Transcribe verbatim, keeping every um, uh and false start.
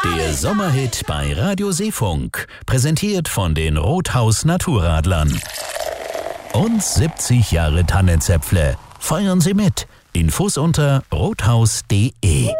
Der Sommerhit bei Radio Seefunk, präsentiert von den Rothaus Naturradlern. Und siebzig Jahre Tannenzäpfle. Feiern Sie mit. Infos unter rothaus punkt de.